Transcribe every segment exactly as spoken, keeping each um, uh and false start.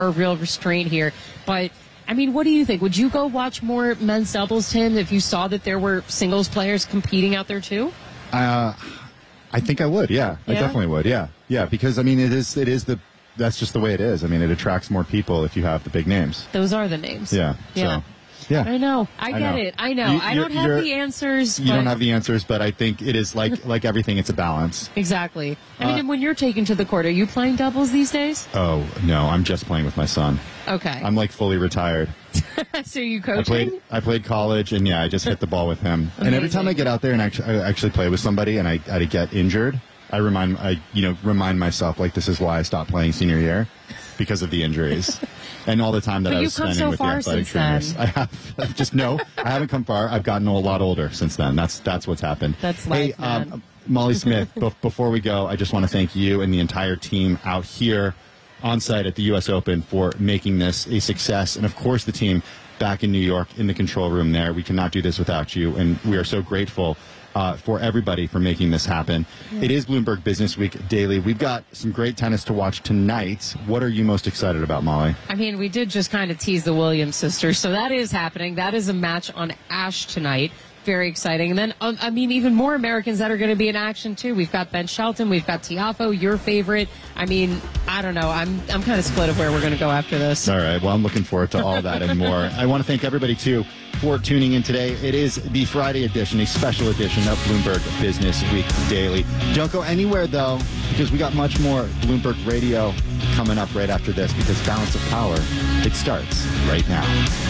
a real restraint here. But, I mean, what do you think? Would you go watch more men's doubles, Tim, if you saw that there were singles players competing out there too? Uh, I think I would, yeah. yeah. I definitely would, yeah. Yeah, because, I mean, it is, it is the, that's just the way it is. I mean, it attracts more people if you have the big names. Those are the names. Yeah, yeah. So. Yeah, I know. I, I get know. it. I know. You, I don't have the answers. You but... don't have the answers, but I think it is like like everything. It's a balance. Exactly. I mean, uh, and when you're taken to the court, are you playing doubles these days? Oh no, I'm just playing with my son. Okay. I'm like fully retired. So you coaching? I played. I played college, and yeah, I just hit the ball with him. And every time I get out there and actually, I actually play with somebody, and I, I get injured, I remind I you know remind myself like this is why I stopped playing senior year, because of the injuries. And all the time that but I was spending so with the athletic trainers. Then. I have just no, I haven't come far. I've gotten a lot older since then. That's that's what's happened. That's life, Hey, um, Molly Smith, be- before we go, I just want to thank you and the entire team out here on site at the U S Open for making this a success. And of course the team back in New York in the control room there. We cannot do this without you. And we are so grateful Uh, for everybody for making this happen. Yeah. It is Bloomberg Business Week Daily. We've got some great tennis to watch tonight. What are you most excited about, Molly? I mean, we did just kind of tease the Williams sisters, so that is happening. That is a match on Ash tonight. Very exciting. And then, um, I mean, even more Americans that are going to be in action, too. We've got Ben Shelton. We've got Tiafoe, your favorite. I mean, I don't know. I'm I'm kind of split of where we're going to go after this. All right. Well, I'm looking forward to all that and more. I want to thank everybody, too, for tuning in today. It is the Friday edition, a special edition of Bloomberg Business Week Daily. Don't go anywhere, though, because we got much more Bloomberg Radio coming up right after this, because Balance of Power, it starts right now.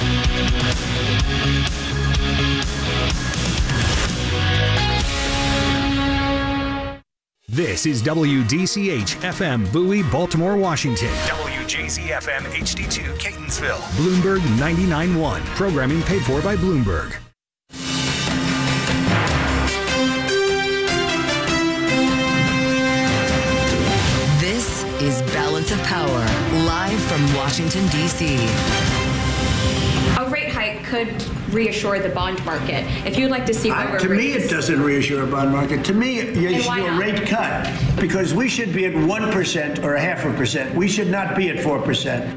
This is W D C H F M Bowie, Baltimore, Washington. W J Z F M H D two Catonsville. Bloomberg ninety-nine point one. Programming paid for by Bloomberg. This is Balance of Power, live from Washington, D C A rate hike could reassure the bond market. If you'd like to see I, to me, it doesn't reassure a bond market. To me, you should do a rate cut, because we should be at one percent or a half a percent. We should not be at four percent.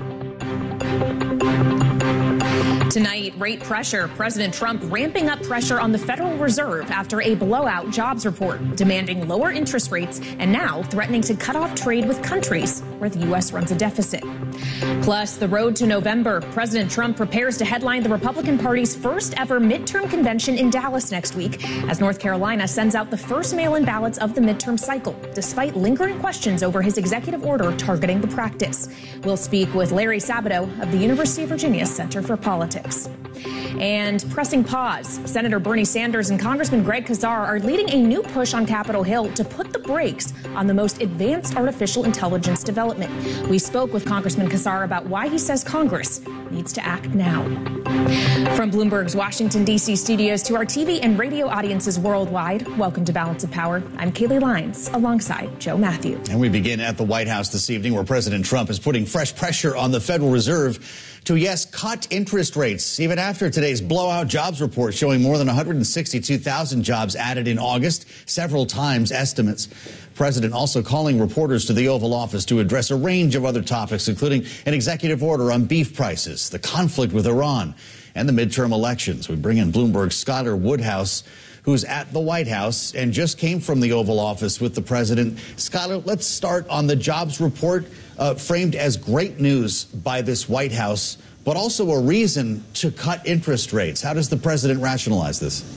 Tonight, rate pressure. President Trump ramping up pressure on the Federal Reserve after a blowout jobs report, demanding lower interest rates and now threatening to cut off trade with countries where the U S runs a deficit. Plus, the road to November. President Trump prepares to headline the Republican Party's first ever midterm convention in Dallas next week, as North Carolina sends out the first mail-in ballots of the midterm cycle, despite lingering questions over his executive order targeting the practice. We'll speak with Larry Sabato of the University of Virginia Center for Politics. And pressing pause, Senator Bernie Sanders and Congressman Greg Casar are leading a new push on Capitol Hill to put the brakes on the most advanced artificial intelligence development. We spoke with Congressman Casar about why he says Congress needs to act now. From Bloomberg's Washington, D C studios to our T V and radio audiences worldwide, welcome to Balance of Power. I'm Kaylee Lyons alongside Joe Matthew. And we begin at the White House this evening, where President Trump is putting fresh pressure on the Federal Reserve to, yes, cut interest rates, even after today's blowout jobs report showing more than one hundred sixty-two thousand jobs added in August, several times estimates. President also calling reporters to the Oval Office to address a range of other topics, including an executive order on beef prices, the conflict with Iran, and the midterm elections. We bring in Bloomberg's Skylar Woodhouse, who's at the White House and just came from the Oval Office with the president. Skylar, let's start on the jobs report, uh, framed as great news by this White House, but also a reason to cut interest rates. How does the president rationalize this?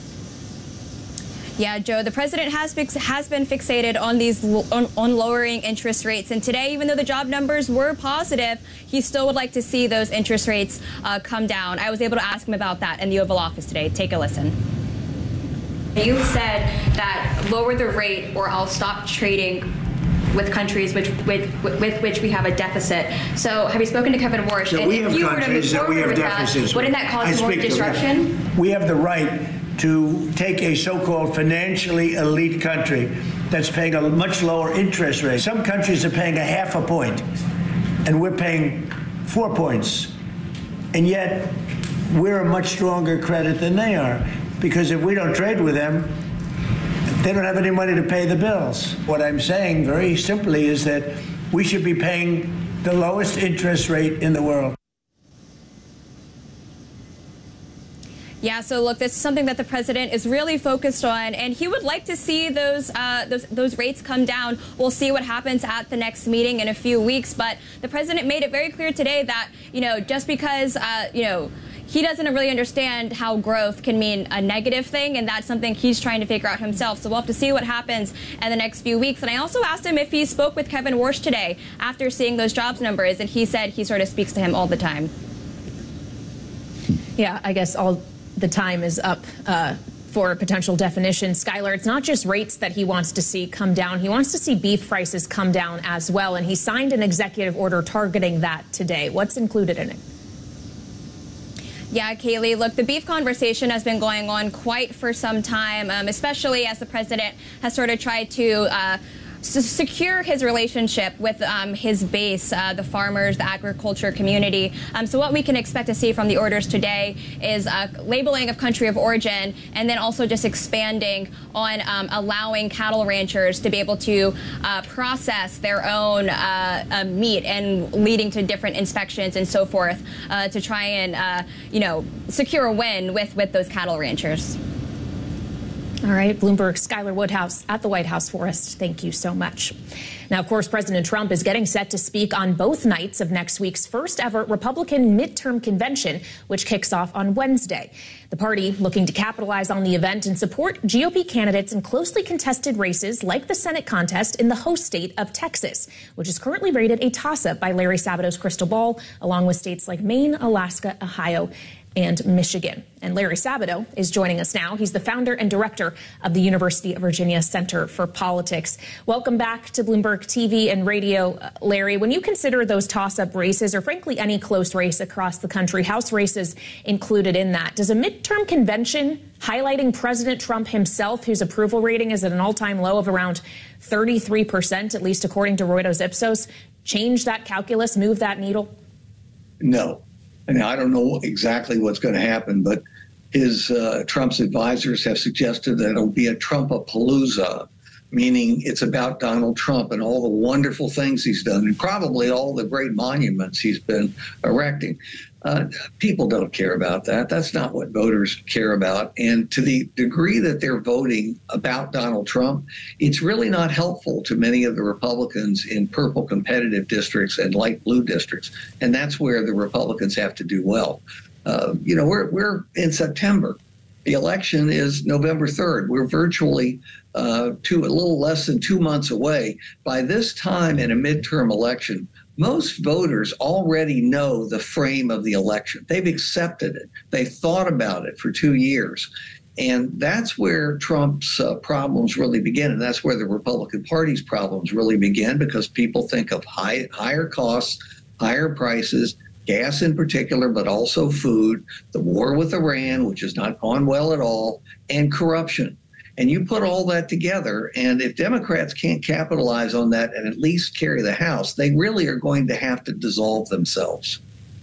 Yeah, Joe, the president has fix, has been fixated on these on, on lowering interest rates. And today, even though the job numbers were positive, he still would like to see those interest rates uh, come down. I was able to ask him about that in the Oval Office today. Take a listen. You said that lower the rate or I'll stop trading with countries which, with, with which we have a deficit. So have you spoken to Kevin Warsh? So and we if have you were to move countries that we have forward with deficits. that, wouldn't that I cause more speak to disruption? that. We have the right to take a so-called financially elite country that's paying a much lower interest rate. Some countries are paying a half a point, and we're paying four points. And yet, we're a much stronger credit than they are, because if we don't trade with them, they don't have any money to pay the bills. What I'm saying very simply is that we should be paying the lowest interest rate in the world. Yeah, so look, this is something that the president is really focused on, and he would like to see those, uh, those those rates come down. We'll see what happens at the next meeting in a few weeks, but the president made it very clear today that, you know, just because, uh, you know, he doesn't really understand how growth can mean a negative thing, and that's something he's trying to figure out himself. So we'll have to see what happens in the next few weeks. And I also asked him if he spoke with Kevin Warsh today after seeing those jobs numbers, and he said he sort of speaks to him all the time. Yeah, I guess all the time is up uh, for a potential definition. Skylar, it's not just rates that he wants to see come down. He wants to see beef prices come down as well, and he signed an executive order targeting that today. What's included in it? Yeah, Kaylee, look, the beef conversation has been going on quite for some time, um, especially as the president has sort of tried to uh, s secure his relationship with um, his base, uh, the farmers, the agriculture community. Um, so what we can expect to see from the orders today is uh, labeling of country of origin, and then also just expanding on um, allowing cattle ranchers to be able to uh, process their own uh, uh, meat, and leading to different inspections and so forth uh, to try and, uh, you know, secure a win with, with those cattle ranchers. All right, Bloomberg, Skylar Woodhouse at the White House for us. Thank you so much. Now, of course, President Trump is getting set to speak on both nights of next week's first ever Republican midterm convention, which kicks off on Wednesday. The party looking to capitalize on the event and support G O P candidates in closely contested races like the Senate contest in the host state of Texas, which is currently rated a toss-up by Larry Sabato's crystal ball, along with states like Maine, Alaska, Ohio, and Michigan. And Larry Sabato is joining us now. He's the founder and director of the University of Virginia Center for Politics. Welcome back to Bloomberg T V and radio, uh, Larry. When you consider those toss-up races, or frankly any close race across the country, House races included in that, does a midterm convention highlighting President Trump himself, whose approval rating is at an all-time low of around thirty-three percent, at least according to Reuters Ipsos, change that calculus, move that needle? No. I mean, I don't know exactly what's going to happen, but his uh, Trump's advisors have suggested that it'll be a Trumpapalooza, meaning it's about Donald Trump and all the wonderful things he's done, and probably all the great monuments he's been erecting. Uh, people don't care about that. That's not what voters care about. And to the degree that they're voting about Donald Trump, it's really not helpful to many of the Republicans in purple competitive districts and light blue districts. And that's where the Republicans have to do well. Uh, you know, we're, we're in September. The election is November third. We're virtually uh, two, a little less than two months away. By this time in a midterm election, most voters already know the frame of the election. They've accepted it. They thought about it for two years. And that's where Trump's uh, problems really begin. And that's where the Republican Party's problems really begin, because people think of high, higher costs, higher prices, gas in particular, but also food, the war with Iran, which has not gone well at all, and corruption. And you put all that together, and if Democrats can't capitalize on that and at least carry the House, they really are going to have to dissolve themselves.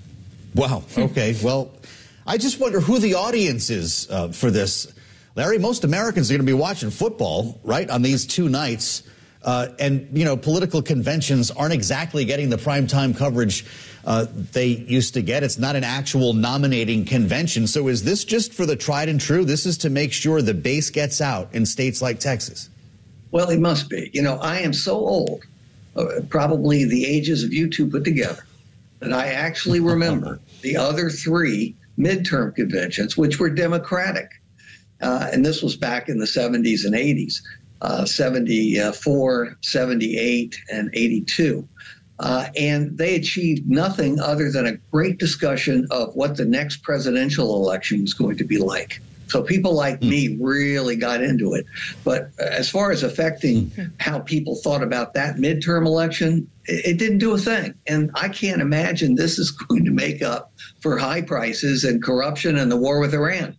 Wow. Okay. Well, I just wonder who the audience is uh, for this. Larry, most Americans are going to be watching football, right, on these two nights. Uh, and, you know, political conventions aren't exactly getting the primetime coverage uh, they used to get. It's not an actual nominating convention. So is this just for the tried and true? This is to make sure the base gets out in states like Texas? Well, it must be. You know, I am so old, uh, probably the ages of you two put together, that I actually remember the other three midterm conventions, which were Democratic. Uh, and this was back in the seventies and eighties. Uh, seventy-four, seventy-eight, and eighty-two. Uh, and they achieved nothing other than a great discussion of what the next presidential election was going to be like. So people like mm. me really got into it. But as far as affecting mm. how people thought about that midterm election, it, it didn't do a thing. And I can't imagine this is going to make up for high prices and corruption and the war with Iran.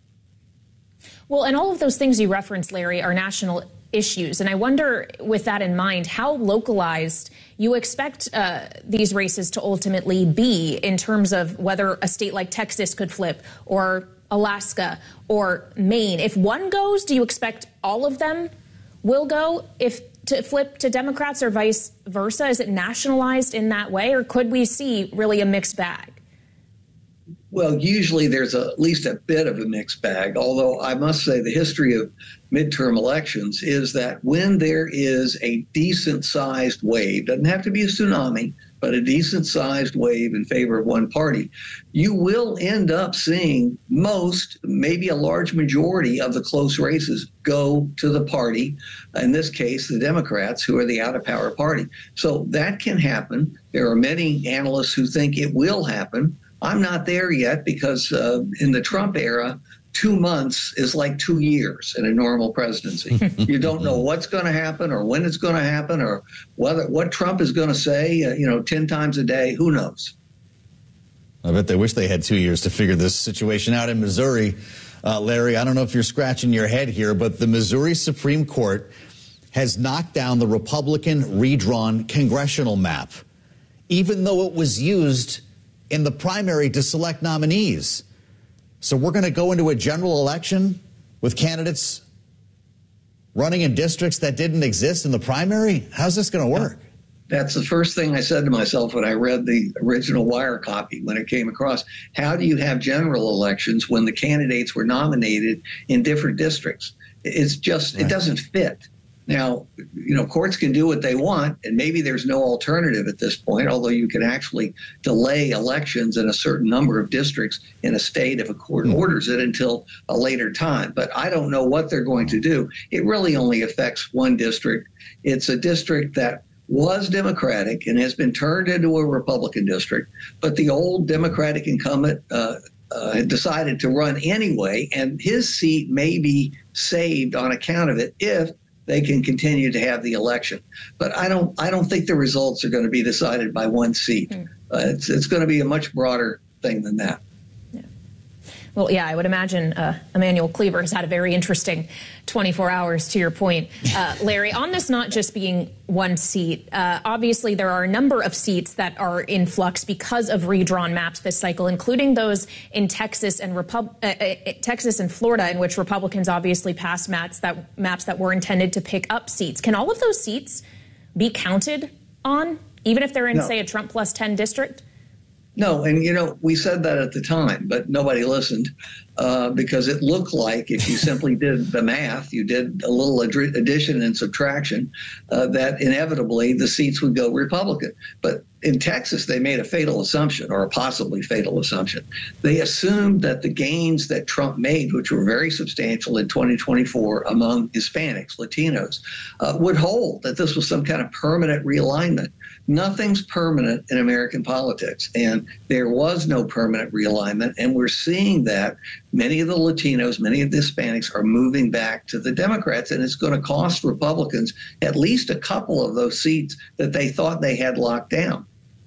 Well, and all of those things you referenced, Larry, are national issues. And I wonder, with that in mind, how localized you expect uh, these races to ultimately be in terms of whether a state like Texas could flip, or Alaska, or Maine. If one goes, do you expect all of them will go? If to flip to Democrats or vice versa? Is it nationalized in that way, or could we see really a mixed bag? Well, usually there's a, at least a bit of a mixed bag, although I must say the history of midterm elections is that when there is a decent-sized wave, doesn't have to be a tsunami, but a decent-sized wave in favor of one party, you will end up seeing most, maybe a large majority of the close races go to the party, in this case, the Democrats, who are the out-of-power party. So that can happen. There are many analysts who think it will happen. I'm not there yet because uh, in the Trump era, two months is like two years in a normal presidency. You don't know what's going to happen or when it's going to happen or whether what Trump is going to say, uh, you know, ten times a day. Who knows? I bet they wish they had two years to figure this situation out in Missouri. Uh, Larry, I don't know if you're scratching your head here, but the Missouri Supreme Court has knocked down the Republican redrawn congressional map, even though it was used in the primary to select nominees. So we're going to go into a general election with candidates running in districts that didn't exist in the primary? How's this going to work? That's the first thing I said to myself when I read the original Wire copy when it came across. How do you have general elections when the candidates were nominated in different districts? It's just, right. It doesn't fit. Now, you know, courts can do what they want, and maybe there's no alternative at this point, although you can actually delay elections in a certain number of districts in a state if a court mm-hmm. orders it until a later time. But I don't know what they're going to do. It really only affects one district. It's a district that was Democratic and has been turned into a Republican district, but the old Democratic incumbent uh, uh, had decided to run anyway, and his seat may be saved on account of it if they can continue to have the election. But I don't I don't think the results are going to be decided by one seat. Mm. Uh, it's, it's going to be a much broader thing than that. Yeah. Well, yeah, I would imagine uh, Emanuel Cleaver has had a very interesting twenty-four hours, to your point. Uh, Larry, on this not just being one seat, uh, obviously there are a number of seats that are in flux because of redrawn maps this cycle, including those in Texas and Repub- uh, uh, Texas and Florida, in which Republicans obviously passed maps that, maps that were intended to pick up seats. Can all of those seats be counted on, even if they're in, no. say, a Trump plus ten district? No, and, you know, we said that at the time, but nobody listened uh, because it looked like if you simply did the math, you did a little ad- addition and subtraction, uh, that inevitably the seats would go Republican. But in Texas, they made a fatal assumption, or a possibly fatal assumption. They assumed that the gains that Trump made, which were very substantial in twenty twenty-four among Hispanics, Latinos, uh, would hold, that this was some kind of permanent realignment. Nothing's permanent in American politics, and there was no permanent realignment, and we're seeing that many of the Latinos, many of the Hispanics are moving back to the Democrats, and it's going to cost Republicans at least a couple of those seats that they thought they had locked down.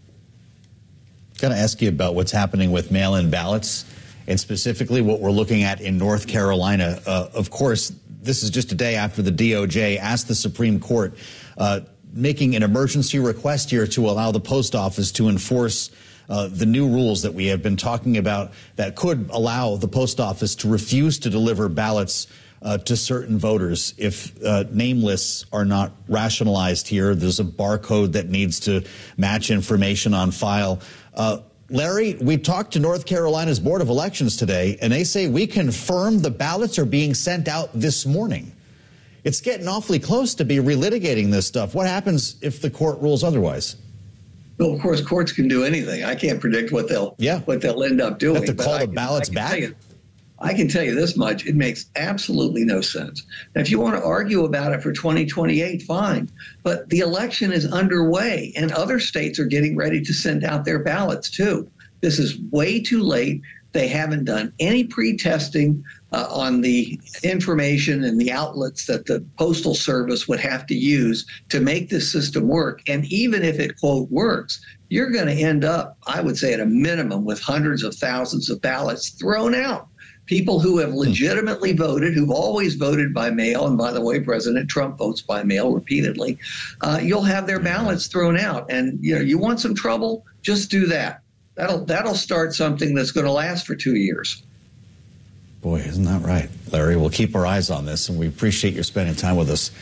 Got to ask you about what's happening with mail-in ballots, and specifically what we're looking at in North Carolina. Uh, of course, this is just a day after the D O J asked the Supreme Court uh, making an emergency request here to allow the post office to enforce uh, the new rules that we have been talking about that could allow the post office to refuse to deliver ballots uh, to certain voters if uh, name lists are not rationalized here. There's a barcode that needs to match information on file. Uh, Larry, we talked to North Carolina's Board of Elections today, and they say we confirm the ballots are being sent out this morning. It's getting awfully close to be relitigating this stuff. What happens if the court rules otherwise? Well, of course, courts can do anything. I can't predict what they'll yeah. what they'll end up doing. Have to call the can, ballots I back? You, I can tell you this much. It makes absolutely no sense. Now, if you want to argue about it for twenty twenty-eight, fine. But the election is underway, and other states are getting ready to send out their ballots, too. This is way too late. They haven't done any pre-testing uh, on the information and the outlets that the Postal Service would have to use to make this system work. And even if it, quote, works, you're going to end up, I would say, at a minimum with hundreds of thousands of ballots thrown out. People who have legitimately voted, who've always voted by mail, and by the way, President Trump votes by mail repeatedly, uh, you'll have their ballots thrown out. And you know, you want some trouble? Just do that. That'll that'll start something that's going to last for two years. Boy, isn't that right, Larry? We'll keep our eyes on this, and we appreciate your spending time with us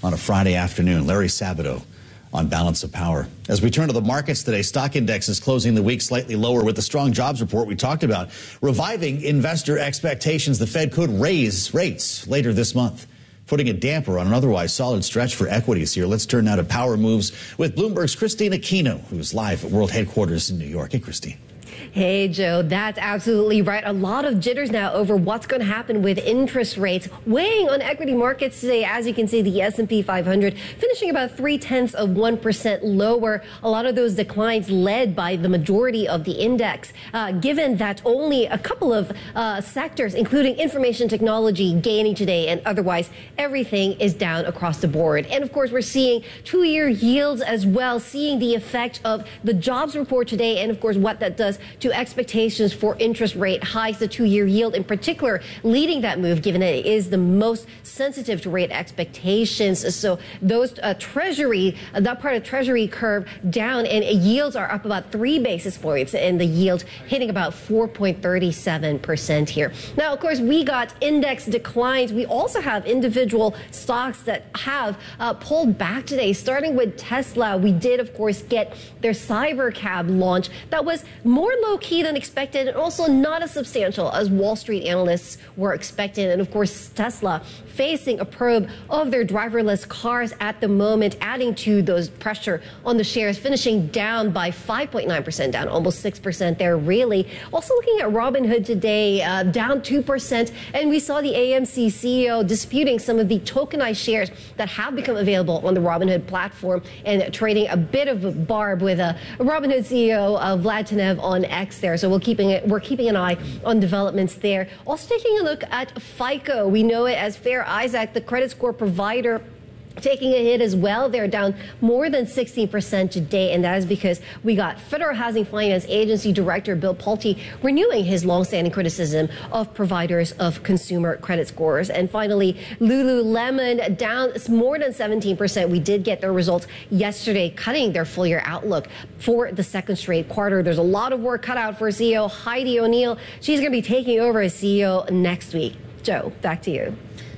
on a Friday afternoon. Larry Sabato on Balance of Power. As we turn to the markets today, stock indexes closing the week slightly lower with the strong jobs report we talked about, reviving investor expectations the Fed could raise rates later this month, putting a damper on an otherwise solid stretch for equities here. Let's turn now to power moves with Bloomberg's Christine Aquino, who's live at World Headquarters in New York. Hey, Christine. Hey, Joe, that's absolutely right. A lot of jitters now over what's going to happen with interest rates weighing on equity markets today. As you can see, the S and P five hundred finishing about three tenths of one percent lower. A lot of those declines led by the majority of the index, uh, given that only a couple of uh, sectors, including information technology, gaining today, and otherwise everything is down across the board. And of course, we're seeing two-year yields as well, seeing the effect of the jobs report today, and of course what that does to expectations for interest rate hikes, the two-year yield in particular leading that move, given that it is the most sensitive to rate expectations. So those uh, treasury, uh, that part of treasury curve down, and yields are up about three basis points, and the yield hitting about four point three seven percent here. Now, of course, we got index declines. We also have individual stocks that have uh, pulled back today, starting with Tesla. We did, of course, get their Cybercab launch that was more low-key than expected, and also not as substantial as Wall Street analysts were expecting. And of course, Tesla facing a probe of their driverless cars at the moment, adding to those pressure on the shares, finishing down by five point nine percent, down almost six percent there, really. Also looking at Robinhood today, uh, down two percent, and we saw the A M C C E O disputing some of the tokenized shares that have become available on the Robinhood platform, and trading a bit of a barb with a Robinhood C E O uh, Vlad Tenev on X there. So we're keeping it, we're keeping an eye on developments there. Also taking a look at FICO. We know it as Fair Isaac, the credit score provider, taking a hit as well. They're down more than sixteen percent today, and that is because we got Federal Housing Finance Agency Director Bill Pulte renewing his longstanding criticism of providers of consumer credit scores. And finally, Lululemon down more than seventeen percent. We did get their results yesterday, cutting their full year outlook for the second straight quarter. There's a lot of work cut out for C E O Heidi O'Neill. She's going to be taking over as C E O next week. Joe, back to you.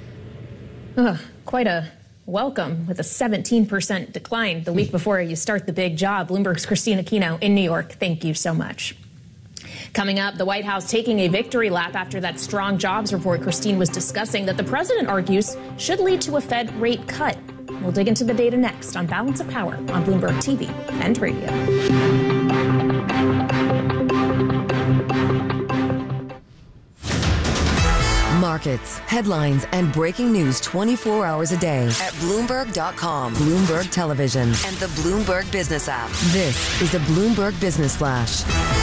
Ugh, quite a welcome with a seventeen percent decline the week before you start the big job. Bloomberg's Christine Aquino in New York. Thank you so much. Coming up, the White House taking a victory lap after that strong jobs report Christine was discussing that the president argues should lead to a Fed rate cut. We'll dig into the data next on Balance of Power on Bloomberg T V and radio. Markets, headlines, and breaking news twenty-four hours a day at Bloomberg dot com, Bloomberg Television, and the Bloomberg Business app. This is a Bloomberg Business Flash.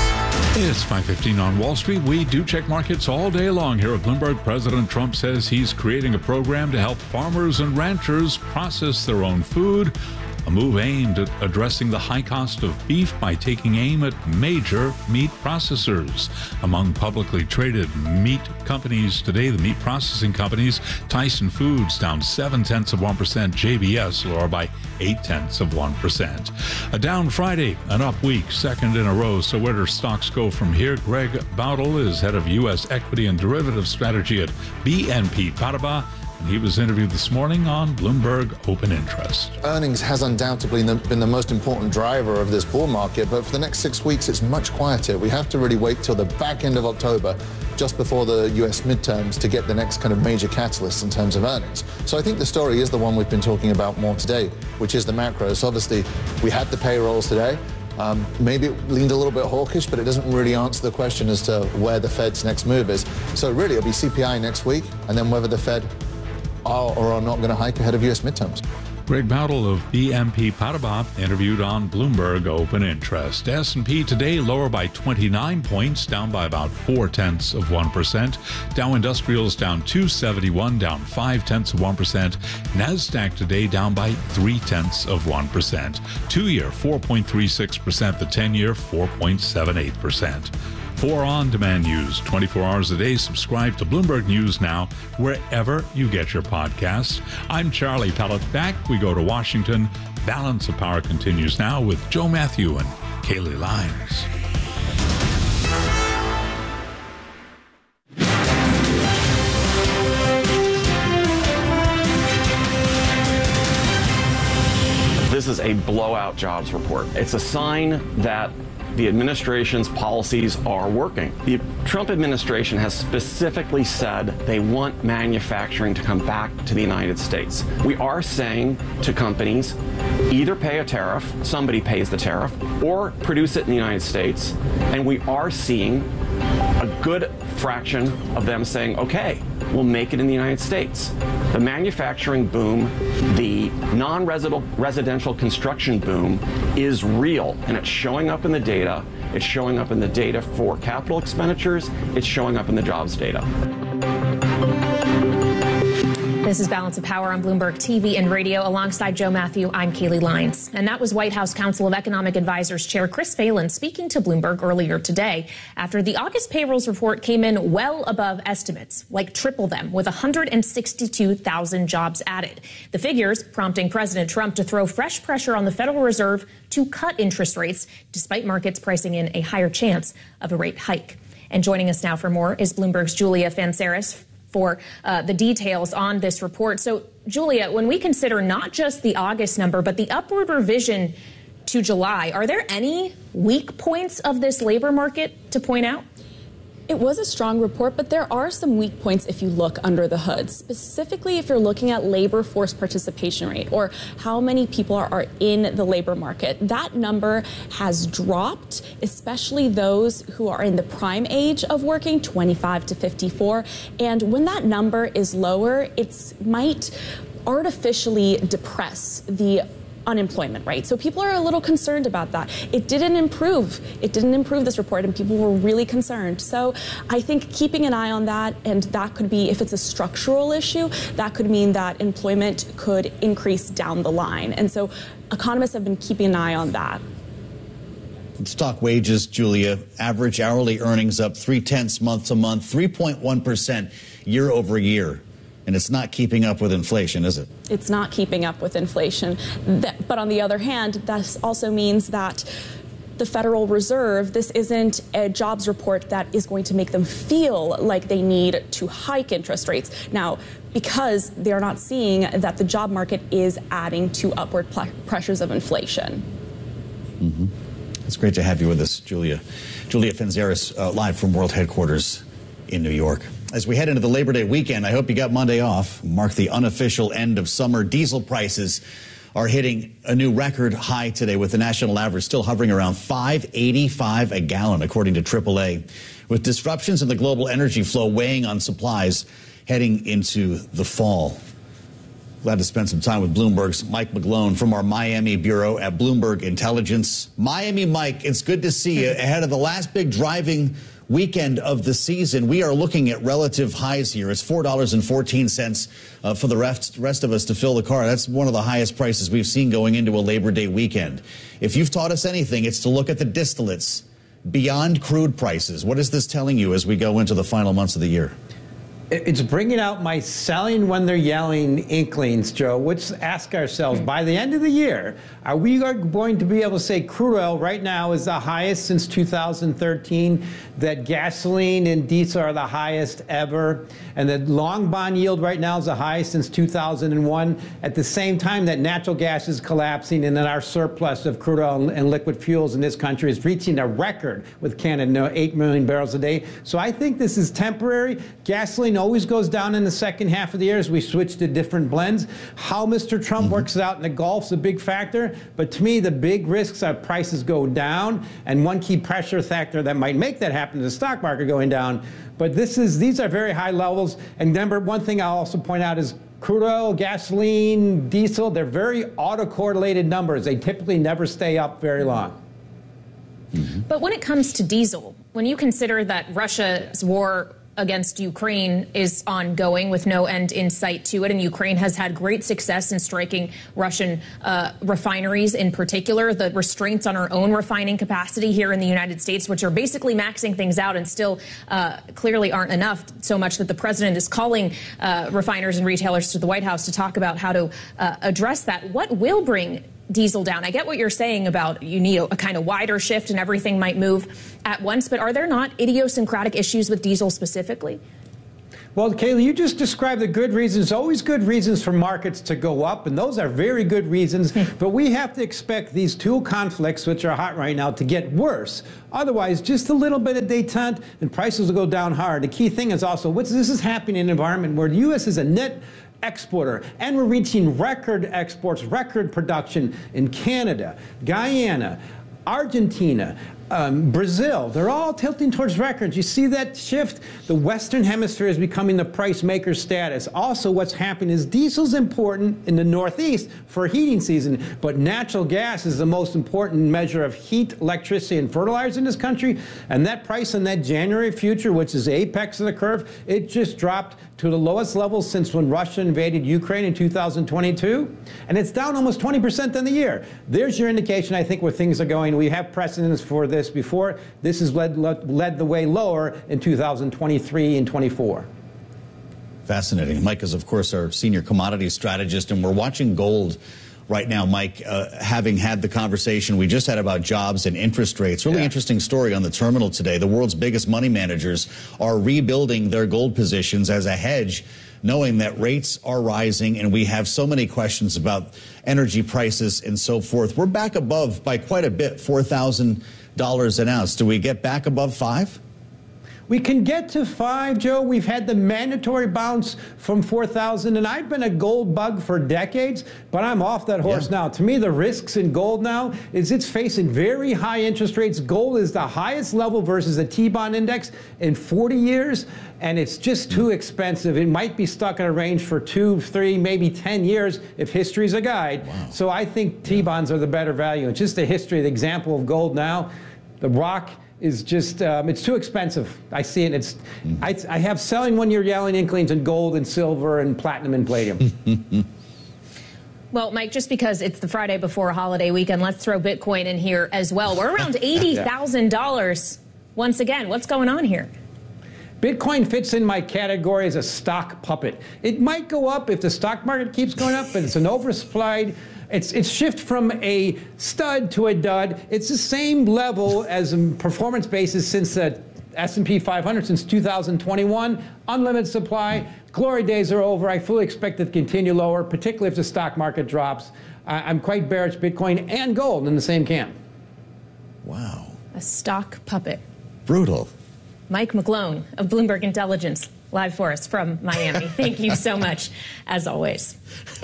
It's five fifteen on Wall Street. We do check markets all day long here at Bloomberg. President Trump says he's creating a program to help farmers and ranchers process their own food. A move aimed at addressing the high cost of beef by taking aim at major meat processors. Among publicly traded meat companies today, the meat processing companies, Tyson Foods down seven tenths of one percent, J B S lower by eight tenths of one percent. A down Friday, an up week, second in a row. So where do stocks go from here? Greg Bautel is head of U S equity and derivative strategy at B N P Paribas. He was interviewed this morning on Bloomberg Open Interest. Earnings has undoubtedly been the most important driver of this bull market, but for the next six weeks, it's much quieter. We have to really wait till the back end of October, just before the U S midterms, to get the next kind of major catalyst in terms of earnings. So I think the story is the one we've been talking about more today, which is the macros. Obviously, we had the payrolls today. Um, maybe it leaned a little bit hawkish, but it doesn't really answer the question as to where the Fed's next move is. So really, it'll be C P I next week, and then whether the Fed are or are not going to hike ahead of U S midterms. Greg Bautel of B N P Paribas interviewed on Bloomberg Open Interest. S and P today lower by twenty-nine points, down by about four tenths of one percent. Dow Industrials down two seventy-one, down five tenths of one percent. NASDAQ today down by three tenths of one percent. Two-year four point three six percent, the ten-year four point seven eight percent. For on-demand news, twenty-four hours a day, subscribe to Bloomberg News Now, wherever you get your podcasts. I'm Charlie Pellet. Back we go to Washington. Balance of Power continues now with Joe Matthew and Kaylee Lyons. a blowout jobs report. It's a sign that the administration's policies are working. The Trump administration has specifically said they want manufacturing to come back to the United States. We are saying to companies, either pay a tariff, somebody pays the tariff, or produce it in the United States. And we are seeing a good fraction of them saying, okay, we'll make it in the United States. The manufacturing boom, the non-residential construction boom is real, and it's showing up in the data. It's showing up in the data for capital expenditures. It's showing up in the jobs data. This is Balance of Power on Bloomberg T V and radio. Alongside Joe Matthew, I'm Kaylee Lyons. And that was White House Council of Economic Advisors Chair Chris Phelan speaking to Bloomberg earlier today after the August payrolls report came in well above estimates, like triple them, with one hundred sixty-two thousand jobs added. The figures prompting President Trump to throw fresh pressure on the Federal Reserve to cut interest rates, despite markets pricing in a higher chance of a rate hike. And joining us now for more is Bloomberg's Julia Fanceris for uh, the details on this report. So, Julia, when we consider not just the August number, but the upward revision to July, are there any weak points of this labor market to point out? It was a strong report, but there are some weak points if you look under the hood, specifically if you're looking at labor force participation rate, or how many people are, are in the labor market. That number has dropped, especially those who are in the prime age of working, twenty-five to fifty-four. And when that number is lower, it might artificially depress the unemployment rate. So people are a little concerned about that. It didn't improve. It didn't improve this report, and people were really concerned. So I think keeping an eye on that, and that could be, if it's a structural issue, that could mean that employment could increase down the line. And so economists have been keeping an eye on that. Stock wages, Julia, average hourly earnings up three-tenths month to month, three point one percent year over year. And it's not keeping up with inflation, is it? It's not keeping up with inflation. That, but on the other hand, that also means that the Federal Reserve, this isn't a jobs report that is going to make them feel like they need to hike interest rates. Now, because they're not seeing that the job market is adding to upward pressures of inflation. Mm-hmm. It's great to have you with us, Julia. Julia Fanceris, uh, live from World Headquarters in New York. As we head into the Labor Day weekend, I hope you got Monday off. Mark the unofficial end of summer. Diesel prices are hitting a new record high today, with the national average still hovering around five eighty-five a gallon, according to triple A. With disruptions in the global energy flow weighing on supplies heading into the fall. Glad to spend some time with Bloomberg's Mike McGlone from our Miami bureau at Bloomberg Intelligence. Miami, Mike, it's good to see you ahead of the last big driving weekend of the season. We are looking at relative highs here. It's four dollars and fourteen cents uh, for the rest, rest of us to fill the car. That's one of the highest prices we've seen going into a Labor Day weekend. If you've taught us anything, it's to look at the distillates beyond crude prices. What is this telling you as we go into the final months of the year? It's bringing out my selling when they're yelling inklings, Joe. Let's ask ourselves, by the end of the year, are we going to be able to say crude oil right now is the highest since two thousand thirteen, that gasoline and diesel are the highest ever, and that long bond yield right now is the highest since two thousand one, at the same time that natural gas is collapsing and that our surplus of crude oil and liquid fuels in this country is reaching a record with Canada, eight million barrels a day. So I think this is temporary. Gasoline always goes down in the second half of the year as we switch to different blends. How Mister Trump mm-hmm. works it out in the Gulf is a big factor, but to me the big risks are prices go down, and one key pressure factor that might make that happen is the stock market going down. But this is these are very high levels. And remember, one thing I'll also point out is crude oil, gasoline, diesel, they're very autocorrelated numbers. They typically never stay up very long. Mm-hmm. But when it comes to diesel, when you consider that Russia's war against Ukraine is ongoing with no end in sight to it, and Ukraine has had great success in striking Russian uh, refineries in particular, the restraints on our own refining capacity here in the United States, which are basically maxing things out and still uh, clearly aren't enough, so much that the president is calling uh, refiners and retailers to the White House to talk about how to uh, address that. What will bring diesel down? I get what you're saying about you need a, a kind of wider shift and everything might move at once, but are there not idiosyncratic issues with diesel specifically? Well, Kayla, you just described the good reasons. Always good reasons for markets to go up, and those are very good reasons. But we have to expect these two conflicts, which are hot right now, to get worse. Otherwise, just a little bit of detente, and prices will go down hard. The key thing is also, what's, this is happening in an environment where the U S is a net exporter, and we're reaching record exports, record production in Canada, Guyana, Argentina, um, Brazil. They're all tilting towards records. You see that shift? The Western Hemisphere is becoming the price maker status. Also, what's happening is diesel's important in the Northeast for heating season, but natural gas is the most important measure of heat, electricity, and fertilizers in this country. And that price on that January future, which is the apex of the curve, it just dropped to the lowest level since when Russia invaded Ukraine in two thousand twenty-two, and it's down almost twenty percent in the year. There's your indication, I think, where things are going. We have precedents for this before. This has led, led the way lower in two thousand twenty-three and twenty-four. Fascinating. Mike is, of course, our senior commodities strategist, and we're watching gold right now, Mike, uh, having had the conversation we just had about jobs and interest rates. Really yeah. interesting story on the terminal today. The world's biggest money managers are rebuilding their gold positions as a hedge, knowing that rates are rising and we have so many questions about energy prices and so forth. We're back above by quite a bit, four thousand dollars an ounce. Do we get back above five? We can get to five, Joe. We've had the mandatory bounce from four thousand, and I've been a gold bug for decades, but I'm off that horse yeah. now. To me, the risks in gold now is it's facing very high interest rates. Gold is the highest level versus the T-bond index in forty years, and it's just too expensive. It might be stuck in a range for two, three, maybe ten years if history's a guide. Wow. So I think T-bonds are the better value. It's just the history, the example of gold now. The rock is just, um, it's too expensive. I see it. It's, mm-hmm. I, I have selling one-year Yellen Inklings in gold and silver and platinum and palladium. Well, Mike, just because it's the Friday before a holiday weekend, let's throw Bitcoin in here as well. We're around eighty thousand dollars once again. What's going on here? Bitcoin fits in my category as a stock puppet. It might go up if the stock market keeps going up, but it's an oversupplied. It's, it's shift from a stud to a dud. It's the same level as a performance basis since the S and P five hundred since two thousand twenty-one. Unlimited supply. Glory days are over. I fully expect it to continue lower, particularly if the stock market drops. I, I'm quite bearish Bitcoin and gold in the same camp. Wow. A stock puppet. Brutal. Mike McGlone of Bloomberg Intelligence, live for us from Miami. Thank you so much, as always.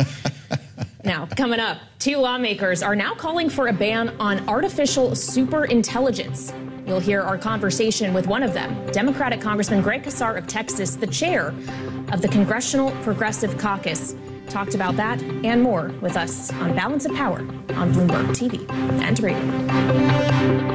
Now, coming up, two lawmakers are now calling for a ban on artificial superintelligence. You'll hear our conversation with one of them, Democratic Congressman Greg Casar of Texas, the chair of the Congressional Progressive Caucus. Talked about that and more with us on Balance of Power on Bloomberg T V and radio.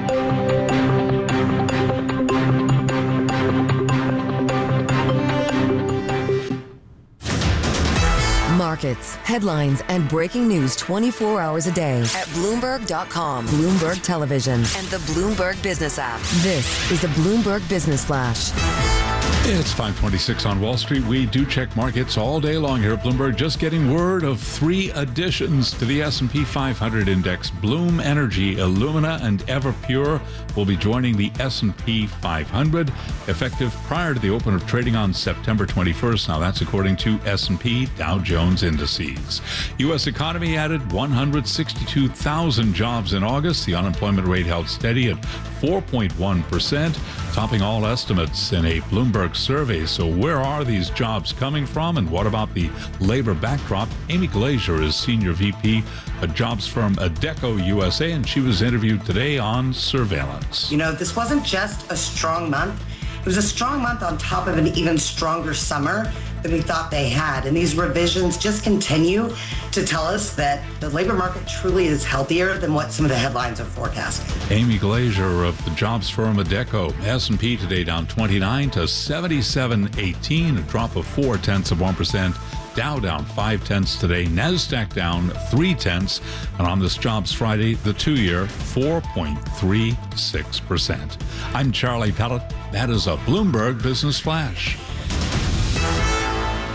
Markets, headlines, and breaking news twenty-four hours a day at Bloomberg dot com, Bloomberg Television, and the Bloomberg Business app. This is a Bloomberg Business Flash. It's five twenty-six on Wall Street. We do check markets all day long here at Bloomberg. Just getting word of three additions to the S and P five hundred index. Bloom Energy, Illumina, and Everpure will be joining the S and P five hundred effective prior to the open of trading on September twenty-first. Now, that's according to S and P Dow Jones indices. U S economy added one hundred sixty-two thousand jobs in August. The unemployment rate held steady at four point one percent, topping all estimates in a Bloomberg survey. So where are these jobs coming from, and what about the labor backdrop? Amy Glazer is Senior V P at jobs firm Adecco U S A, and she was interviewed today on surveillance. You know, this wasn't just a strong month. It was a strong month on top of an even stronger summer than we thought they had. And these revisions just continue to tell us that the labor market truly is healthier than what some of the headlines are forecasting. Amy Glazer of the jobs firm Adecco. S and P today down twenty-nine to seventy-seven eighteen, a drop of four tenths of one percent. Dow down five tenths today. NASDAQ down three tenths. And on this Jobs Friday, the two-year four point three six percent. I'm Charlie Pellet. That is a Bloomberg Business Flash.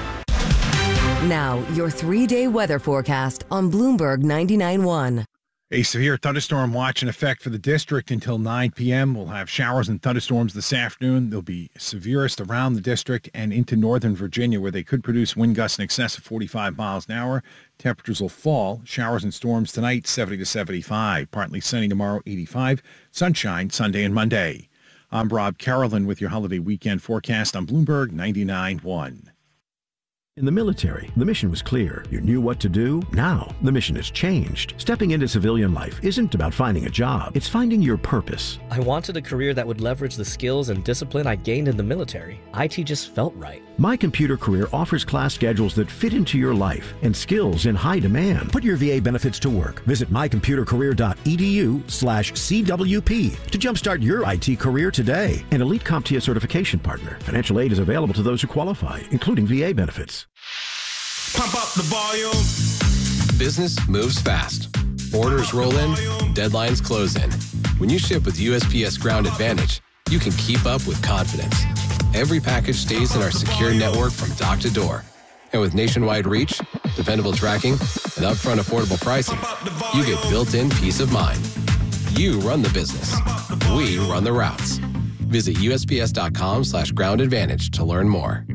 Now, your three-day weather forecast on Bloomberg ninety-nine point one. A severe thunderstorm watch in effect for the district until nine p.m. We'll have showers and thunderstorms this afternoon. They'll be severest around the district and into northern Virginia, where they could produce wind gusts in excess of forty-five miles an hour. Temperatures will fall. Showers and storms tonight, seventy to seventy-five. Partly sunny tomorrow, eighty-five. Sunshine Sunday and Monday. I'm Rob Carolyn with your holiday weekend forecast on Bloomberg ninety-nine point one. In the military, the mission was clear. You knew what to do. Now, the mission has changed. Stepping into civilian life isn't about finding a job. It's finding your purpose. I wanted a career that would leverage the skills and discipline I gained in the military. I T just felt right. My Computer Career offers class schedules that fit into your life and skills in high demand. Put your V A benefits to work. Visit mycomputercareer.edu slash CWP to jumpstart your I T career today. An Elite CompTIA certification partner. Financial aid is available to those who qualify, including V A benefits. Pump up the volume. Business moves fast. Orders roll in, deadlines close in. When you ship with U S P S Ground Advantage, you can keep up with confidence. Every package stays in our secure network from dock to door. And with nationwide reach, dependable tracking, and upfront affordable pricing, you get built-in peace of mind. You run the business. We run the routes. Visit U S P S dot com slash ground advantage to learn more.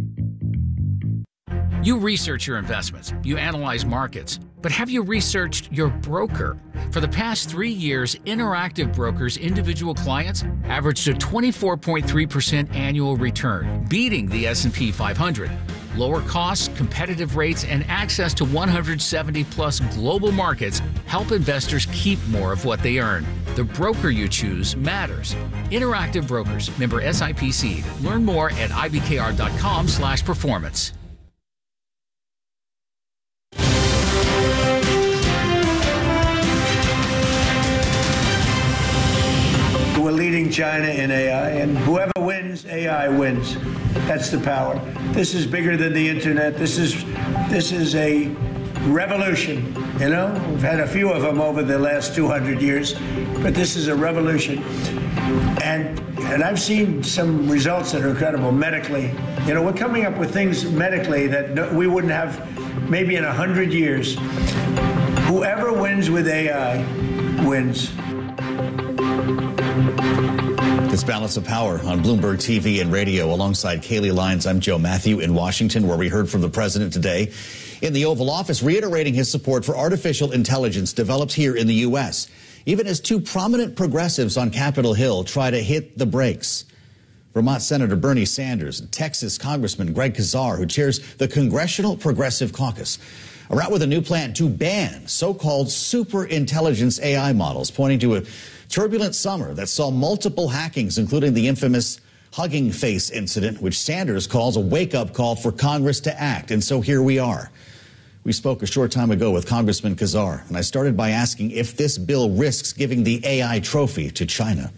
You research your investments, you analyze markets, but have you researched your broker? For the past three years, Interactive Brokers' individual clients averaged a twenty-four point three percent annual return, beating the S and P five hundred. Lower costs, competitive rates, and access to one hundred seventy plus global markets help investors keep more of what they earn. The broker you choose matters. Interactive Brokers, member S I P C. Learn more at I B K R dot com slash performance. We're leading China in A I, and whoever wins, A I wins. That's the power. This is bigger than the internet. This is this is a revolution. You know, we've had a few of them over the last two hundred years, but this is a revolution. And and I've seen some results that are incredible medically. You know, we're coming up with things medically that we wouldn't have maybe in a hundred years. Whoever wins with A I wins. It's Balance of Power on Bloomberg T V and radio. Alongside Kaylee Lyons, I'm Joe Matthew in Washington, where we heard from the president today in the Oval Office, reiterating his support for artificial intelligence developed here in the U S, even as two prominent progressives on Capitol Hill try to hit the brakes. Vermont Senator Bernie Sanders and Texas Congressman Greg Casar, who chairs the Congressional Progressive Caucus, are out with a new plan to ban so-called superintelligence A I models, pointing to a turbulent summer that saw multiple hackings, including the infamous Hugging Face incident, which Sanders calls a wake-up call for Congress to act. And so here we are. We spoke a short time ago with Congressman Casar, and I started by asking if this bill risks giving the A I trophy to China.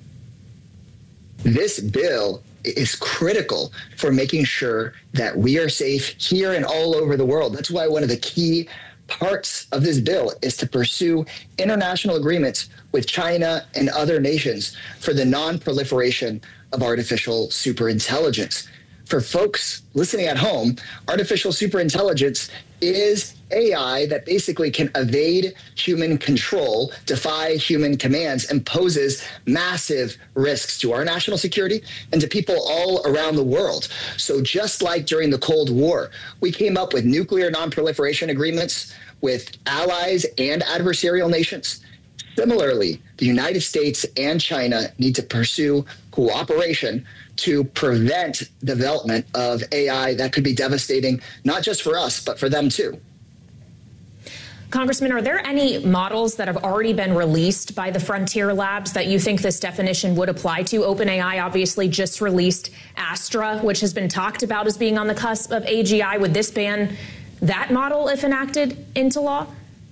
This bill is critical for making sure that we are safe here and all over the world. That's why one of the key parts of this bill is to pursue international agreements with China and other nations for the non-proliferation of artificial superintelligence. For folks listening at home, artificial superintelligence is A I that basically can evade human control, defy human commands, and poses massive risks to our national security and to people all around the world. So just like during the Cold War, we came up with nuclear non-proliferation agreements with allies and adversarial nations. Similarly, the United States and China need to pursue cooperation to prevent development of A I that could be devastating, not just for us, but for them too. Congressman, are there any models that have already been released by the Frontier Labs that you think this definition would apply to? OpenAI obviously just released Astra, which has been talked about as being on the cusp of A G I. Would this ban that model if enacted into law?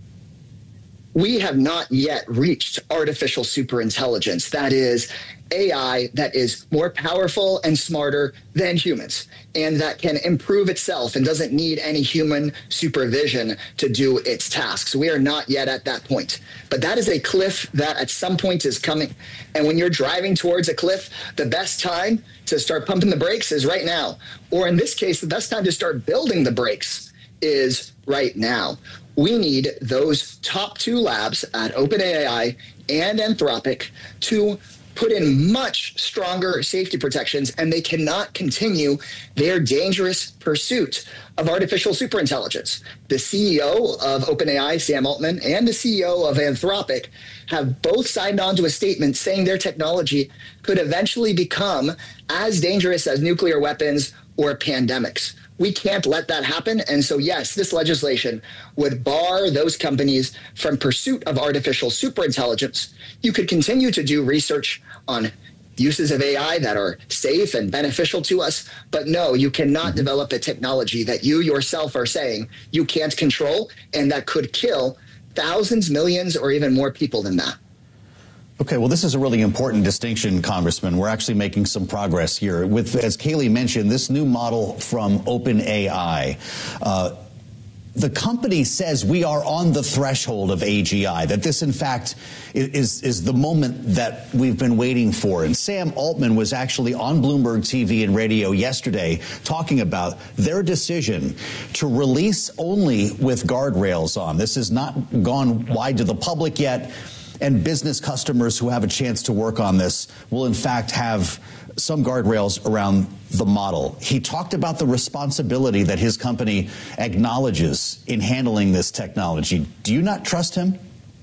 We have not yet reached artificial superintelligence. That is A I that is more powerful and smarter than humans, and that can improve itself and doesn't need any human supervision to do its tasks. We are not yet at that point. But that is a cliff that at some point is coming. And when you're driving towards a cliff, the best time to start pumping the brakes is right now. Or in this case, the best time to start building the brakes is right now. We need those top two labs at OpenAI and Anthropic to put in much stronger safety protections, and they cannot continue their dangerous pursuit of artificial superintelligence. The C E O of OpenAI, Sam Altman, and the C E O of Anthropic have both signed on to a statement saying their technology could eventually become as dangerous as nuclear weapons or pandemics. We can't let that happen. And so, yes, this legislation would bar those companies from pursuit of artificial superintelligence. You could continue to do research on uses of A I that are safe and beneficial to us. But no, you cannot develop a technology that you yourself are saying you can't control and that could kill thousands, millions, or even more people than that. Okay, well, this is a really important distinction, Congressman. We're actually making some progress here. With, as Kayleigh mentioned, this new model from OpenAI, uh, the company says we are on the threshold of A G I, that this, in fact, is, is the moment that we've been waiting for. And Sam Altman was actually on Bloomberg T V and radio yesterday talking about their decision to release only with guardrails on. This has not gone wide to the public yet. And business customers who have a chance to work on this will, in fact, have some guardrails around the model. He talked about the responsibility that his company acknowledges in handling this technology. Do you not trust him?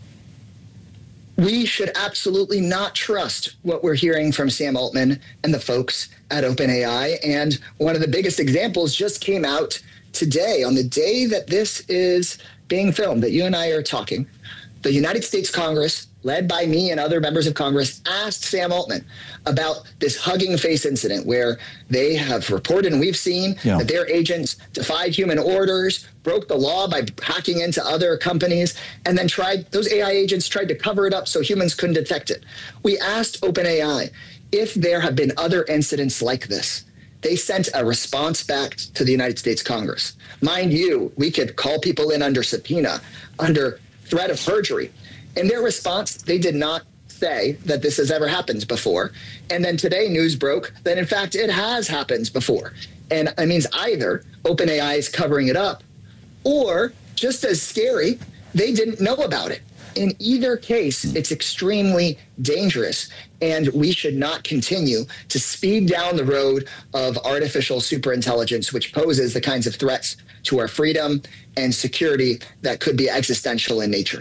We should absolutely not trust what we're hearing from Sam Altman and the folks at OpenAI. And one of the biggest examples just came out today, on the day that this is being filmed, that you and I are talking. The United States Congress, led by me and other members of Congress, asked Sam Altman about this Hugging Face incident where they have reported, and we've seen, yeah. that their agents defied human orders, broke the law by hacking into other companies, and then tried, those A I agents tried to cover it up so humans couldn't detect it. We asked OpenAI if there have been other incidents like this. They sent a response back to the United States Congress. Mind you, we could call people in under subpoena, under threat of perjury. In their response, they did not say that this has ever happened before. And then today news broke that, in fact, it has happened before. And it means either OpenAI is covering it up, or, just as scary, they didn't know about it. In either case, it's extremely dangerous, and we should not continue to speed down the road of artificial superintelligence, which poses the kinds of threats to our freedom and security that could be existential in nature.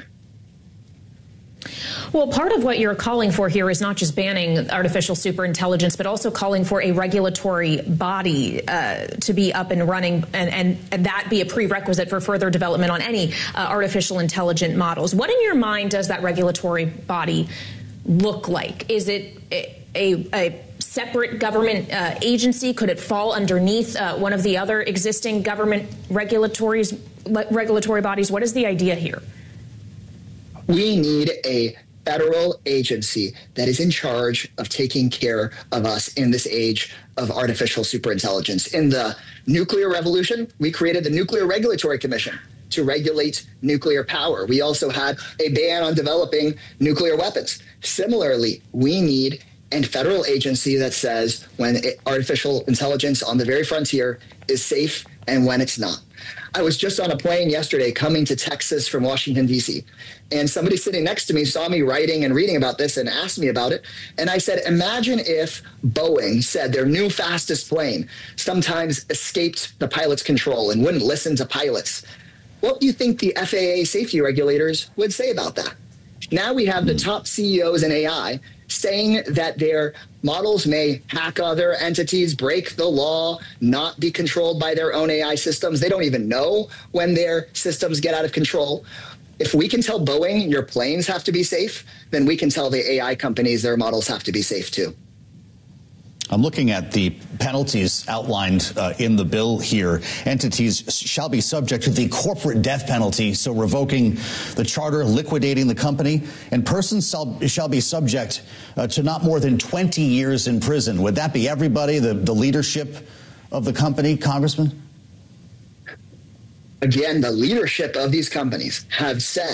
Well, part of what you're calling for here is not just banning artificial superintelligence, but also calling for a regulatory body uh, to be up and running, and, and, and that be a prerequisite for further development on any uh, artificial intelligent models. What in your mind does that regulatory body look like? Is it a, a, a separate government uh, agency? Could it fall underneath uh, one of the other existing government regulatories, regulatory bodies? What is the idea here? We need a federal agency that is in charge of taking care of us in this age of artificial superintelligence. In the nuclear revolution, we created the Nuclear Regulatory Commission to regulate nuclear power. We also had a ban on developing nuclear weapons. Similarly, we need a federal agency that says when artificial intelligence on the very frontier is safe and when it's not. I was just on a plane yesterday coming to Texas from Washington, D C, and somebody sitting next to me saw me writing and reading about this and asked me about it. And I said, imagine if Boeing said their new fastest plane sometimes escaped the pilot's control and wouldn't listen to pilots. What do you think the F A A safety regulators would say about that? Now we have the top C E Os in A I saying that their models may hack other entities, break the law, not be controlled by their own A I systems. They don't even know when their systems get out of control. If we can tell Boeing your planes have to be safe, then we can tell the A I companies their models have to be safe too. I'm looking at the penalties outlined uh, in the bill here. Entities shall be subject to the corporate death penalty, so revoking the charter, liquidating the company, and persons shall, shall be subject uh, to not more than twenty years in prison. Would that be everybody, the, the leadership of the company, Congressman? Again, the leadership of these companies have said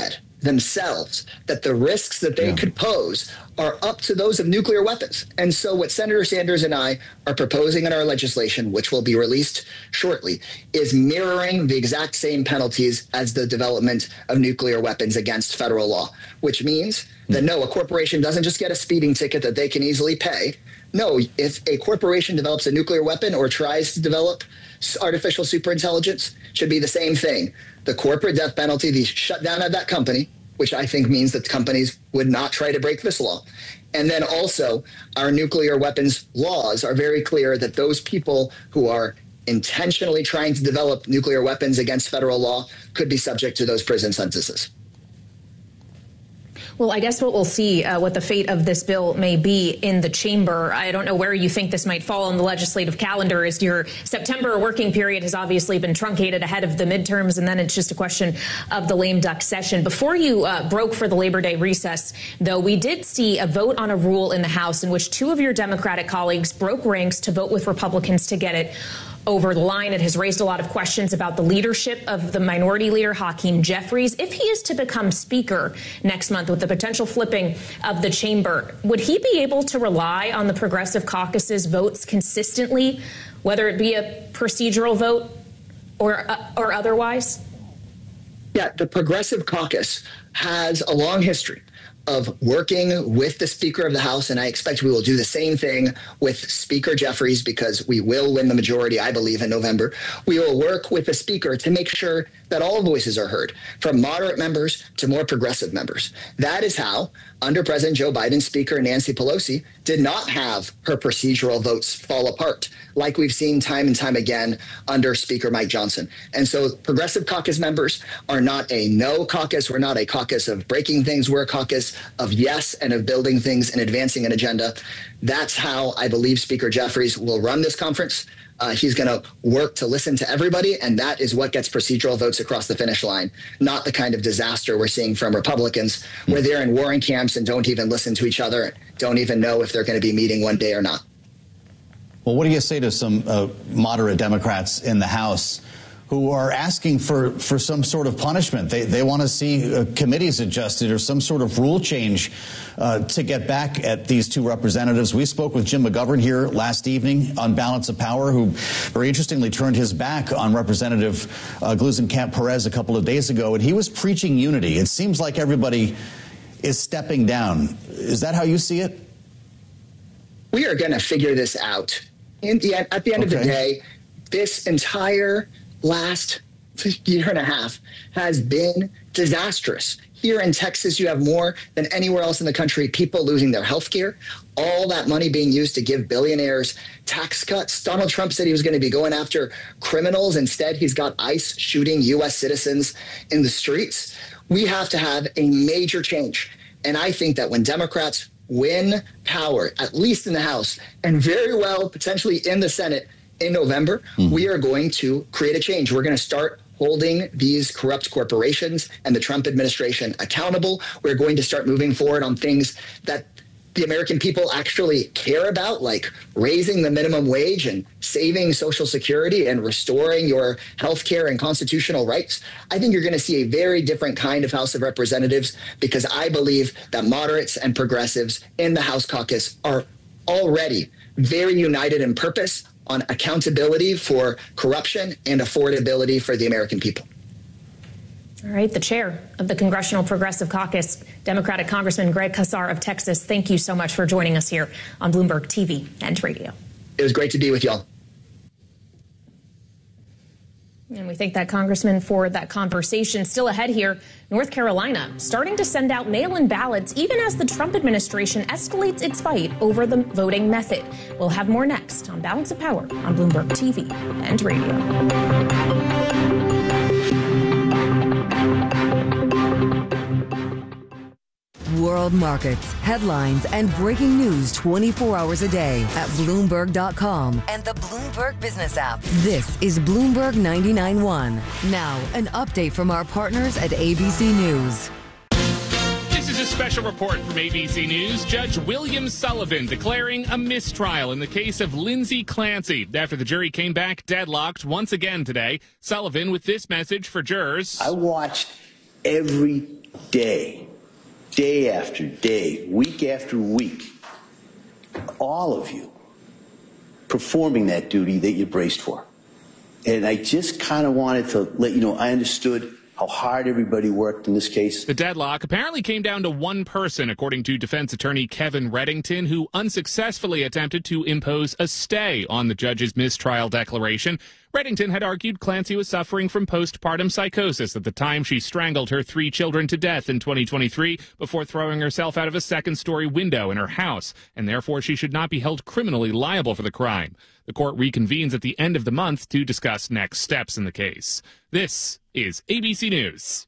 themselves that the risks that they yeah. could pose are up to those of nuclear weapons. And so what Senator Sanders and I are proposing in our legislation, which will be released shortly, is mirroring the exact same penalties as the development of nuclear weapons against federal law, which means that no, a corporation doesn't just get a speeding ticket that they can easily pay. No, if a corporation develops a nuclear weapon or tries to develop artificial superintelligence, should be the same thing. The corporate death penalty, the shutdown of that company, which I think means that companies would not try to break this law. And then also, our nuclear weapons laws are very clear that those people who are intentionally trying to develop nuclear weapons against federal law could be subject to those prison sentences. Well, I guess what we'll see, uh, what the fate of this bill may be in the chamber. I don't know where you think this might fall on the legislative calendar, as your September working period has obviously been truncated ahead of the midterms, and then it's just a question of the lame duck session. Before you uh, broke for the Labor Day recess, though, we did see a vote on a rule in the House in which two of your Democratic colleagues broke ranks to vote with Republicans to get it over the line. It has raised a lot of questions about the leadership of the Minority Leader, Hakeem Jeffries. If he is to become Speaker next month with the potential flipping of the chamber, would he be able to rely on the Progressive Caucus's votes consistently, whether it be a procedural vote or, uh, or otherwise? Yeah, the Progressive Caucus has a long history of working with the Speaker of the House, and I expect we will do the same thing with Speaker Jeffries, because we will win the majority, I believe, in November. We will work with the Speaker to make sure that all voices are heard, from moderate members to more progressive members. That is how, under President Joe Biden, Speaker Nancy Pelosi did not have her procedural votes fall apart, like we've seen time and time again under Speaker Mike Johnson. And so Progressive Caucus members are not a no caucus. We're not a caucus of breaking things. We're a caucus of yes and of building things and advancing an agenda. That's how I believe Speaker Jeffries will run this conference. Uh, he's going to work to listen to everybody, and that is what gets procedural votes across the finish line, not the kind of disaster we're seeing from Republicans, where they're in warring camps and don't even listen to each other, don't even know if they're going to be meeting one day or not. Well, what do you say to some uh, moderate Democrats in the House who are asking for, for some sort of punishment? They, they want to see uh, committees adjusted or some sort of rule change uh, to get back at these two representatives. We spoke with Jim McGovern here last evening on Balance of Power, who very interestingly turned his back on Representative uh, Gluesenkamp-Perez a couple of days ago, and he was preaching unity. It seems like everybody is stepping down. Is that how you see it? We are going to figure this out. In the, at the end okay. of the day, this entire last year and a half has been disastrous. Here in Texas, you have more than anywhere else in the country, people losing their health care, all that money being used to give billionaires tax cuts. Donald Trump said he was going to be going after criminals. Instead, he's got ICE shooting U S citizens in the streets. We have to have a major change. And I think that when Democrats win power, at least in the House, and very well potentially in the Senate in November, mm-hmm. we are going to create a change. We're going to start holding these corrupt corporations and the Trump administration accountable. We're going to start moving forward on things that the American people actually care about, like raising the minimum wage and saving Social Security and restoring your health care and constitutional rights. I think you're going to see a very different kind of House of Representatives, because I believe that moderates and progressives in the House caucus are already very united in purpose on accountability for corruption and affordability for the American people. All right, the chair of the Congressional Progressive Caucus, Democratic Congressman Greg Casar of Texas, thank you so much for joining us here on Bloomberg T V and radio. It was great to be with y'all. And we thank that congressman for that conversation. Still ahead here, North Carolina starting to send out mail-in ballots even as the Trump administration escalates its fight over the voting method. We'll have more next on Balance of Power on Bloomberg T V and radio. World markets, headlines, and breaking news twenty-four hours a day at Bloomberg dot com and the Bloomberg Business app. This is Bloomberg ninety-nine point one. Now, an update from our partners at A B C News. This is a special report from A B C News. Judge William Sullivan declaring a mistrial in the case of Lindsay Clancy after the jury came back deadlocked once again today. Sullivan with this message for jurors. I watched every day, day after day, week after week, all of you performing that duty that you braced for. And I just kind of wanted to let you know I understood how hard everybody worked in this case. The deadlock apparently came down to one person, according to defense attorney Kevin Reddington, who unsuccessfully attempted to impose a stay on the judge's mistrial declaration. Reddington had argued Clancy was suffering from postpartum psychosis at the time she strangled her three children to death in twenty twenty-three before throwing herself out of a second-story window in her house, and therefore she should not be held criminally liable for the crime. The court reconvenes at the end of the month to discuss next steps in the case. This is A B C News.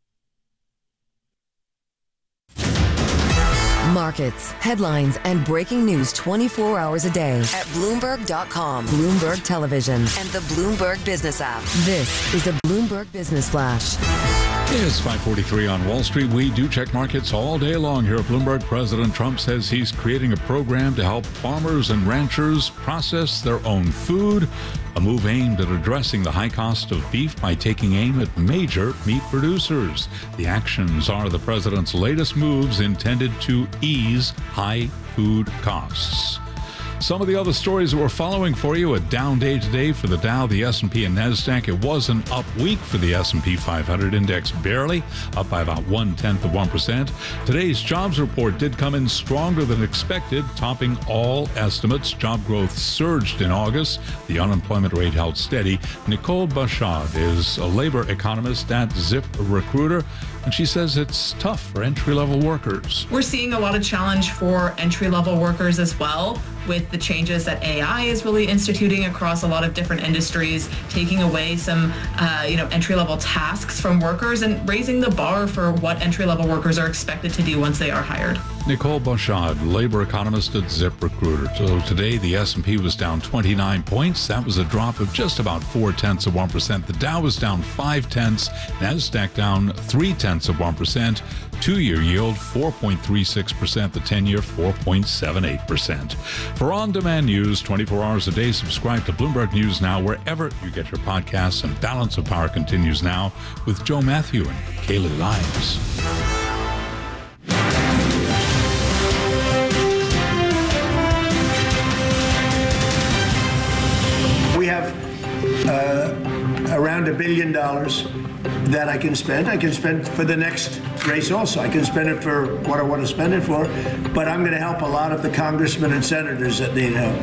Markets, headlines, and breaking news twenty-four hours a day at Bloomberg dot com, Bloomberg Television, and the Bloomberg Business app. This is a Bloomberg Business Flash. It's five forty-three on Wall Street. We do check markets all day long here at Bloomberg. President Trump says he's creating a program to help farmers and ranchers process their own food, a move aimed at addressing the high cost of beef by taking aim at major meat producers. The actions are the president's latest moves intended to ease high food costs. Some of the other stories that we're following for you: a down day today for the Dow, the S and P, and NASDAQ. It was an up week for the S and P five hundred index, barely up by about one-tenth of one percent. Today's jobs report did come in stronger than expected, topping all estimates. Job growth surged in August. The unemployment rate held steady. Nicole Bashad is a labor economist at ZipRecruiter, and she says it's tough for entry-level workers. We're seeing a lot of challenge for entry-level workers as well, with the changes that A I is really instituting across a lot of different industries, taking away some, uh, you know, entry-level tasks from workers and raising the bar for what entry-level workers are expected to do once they are hired. Nicole Bashad, labor economist at ZipRecruiter. So today the S and P was down twenty-nine points. That was a drop of just about four-tenths of one percent. The Dow was down five-tenths. NASDAQ down three-tenths of one percent. Two-year yield four point three six percent. The ten-year four point seven eight percent. For on-demand news twenty-four hours a day, subscribe to Bloomberg News Now wherever you get your podcasts. And Balance of Power continues now with Joe Matthew and Kaylee Lyons. We have uh, around a billion dollars that I can spend. I can spend for the next race also. I can spend it for what I want to spend it for, but I'm going to help a lot of the congressmen and senators that need help.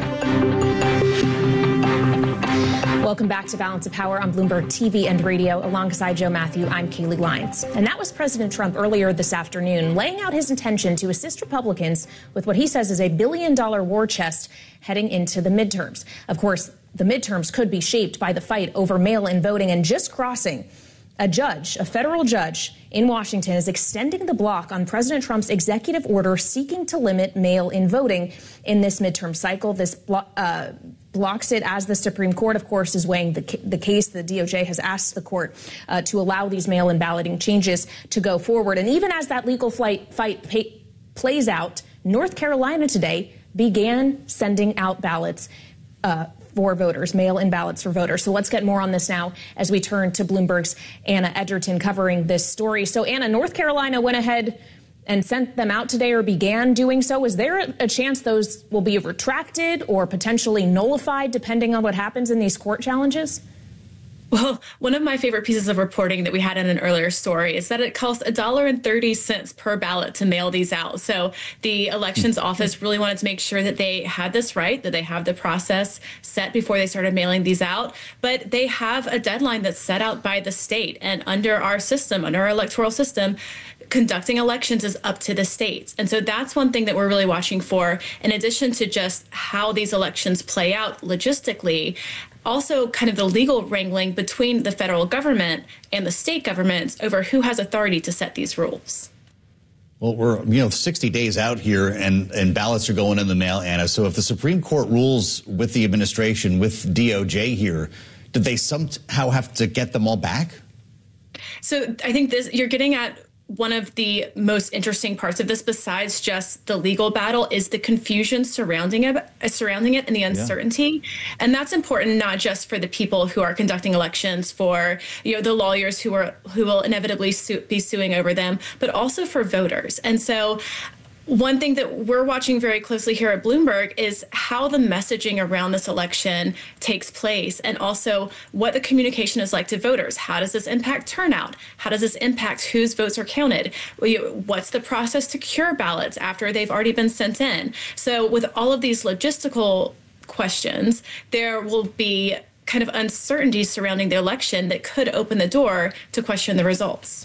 Welcome back to Balance of Power on Bloomberg T V and radio. Alongside Joe Matthew, I'm Kaylee Lyons. And that was President Trump earlier this afternoon, laying out his intention to assist Republicans with what he says is a billion dollar war chest heading into the midterms. Of course, the midterms could be shaped by the fight over mail-in voting, and just crossing. A judge, a federal judge in Washington, is extending the block on President Trump's executive order seeking to limit mail-in voting in this midterm cycle. This blo- uh, blocks it as the Supreme Court, of course, is weighing the, the case. The D O J has asked the court uh, to allow these mail-in balloting changes to go forward. And even as that legal flight, fight pay, plays out, North Carolina today began sending out ballots uh, for voters, mail-in ballots for voters. So let's get more on this now as we turn to Bloomberg's Anna Edgerton covering this story. So, Anna, North Carolina went ahead and sent them out today, or began doing so. Is there a chance those will be retracted or potentially nullified depending on what happens in these court challenges? Well, one of my favorite pieces of reporting that we had in an earlier story is that it costs one dollar and thirty cents per ballot to mail these out. So the elections office really wanted to make sure that they had this right, that they have the process set before they started mailing these out. But they have a deadline that's set out by the state. And under our system, under our electoral system, conducting elections is up to the states. And so that's one thing that we're really watching for, in addition to just how these elections play out logistically. Also, kind of the legal wrangling between the federal government and the state governments over who has authority to set these rules. Well, we're, you know, sixty days out here, and, and ballots are going in the mail, Anna. So if the Supreme Court rules with the administration, with D O J here, did they somehow have to get them all back? So I think this, you're getting at one of the most interesting parts of this, besides just the legal battle, is the confusion surrounding it, uh, surrounding it and the uncertainty. Yeah. And that's important not just for the people who are conducting elections, for you know the lawyers who are who will inevitably sue, be suing over them, but also for voters. And so one thing that we're watching very closely here at Bloomberg is how the messaging around this election takes place, and also what the communication is like to voters. How does this impact turnout? How does this impact whose votes are counted? What's the process to cure ballots after they've already been sent in? So with all of these logistical questions, there will be kind of uncertainty surrounding the election that could open the door to question the results.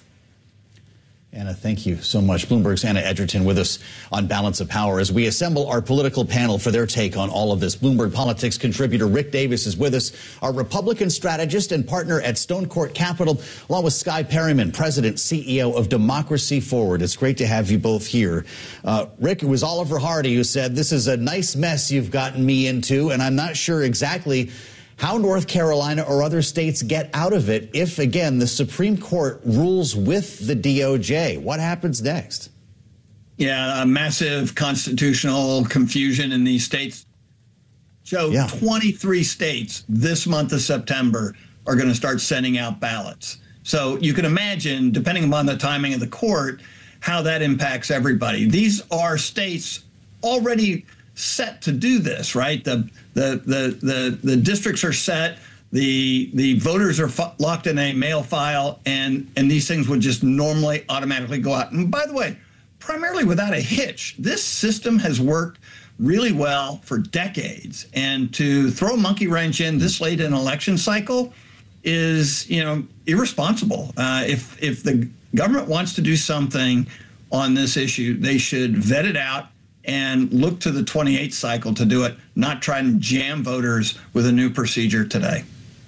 Anna, thank you so much. Bloomberg's Anna Edgerton with us on Balance of Power as we assemble our political panel for their take on all of this. Bloomberg Politics contributor Rick Davis is with us, our Republican strategist and partner at Stone Court Capital, along with Skye Perryman, President, C E O of Democracy Forward. It's great to have you both here. Uh, Rick, it was Oliver Hardy who said, "This is a nice mess you've gotten me into, and I'm not sure exactly how North Carolina or other states get out of it if, again, the Supreme Court rules with the D O J. What happens next?" Yeah, a massive constitutional confusion in these states. Joe, yeah. twenty-three states this month of September are going to start sending out ballots. So you can imagine, depending upon the timing of the court, how that impacts everybody. These are states already set to do this, right? The the the the, the districts are set. The the voters are f- locked in a mail file, and and these things would just normally automatically go out. And by the way, primarily without a hitch. This system has worked really well for decades, and to throw a monkey wrench in this late in an election cycle is, you know, irresponsible. Uh, if if the government wants to do something on this issue, they should vet it out and look to the twenty-eighth cycle to do it, not try and jam voters with a new procedure today.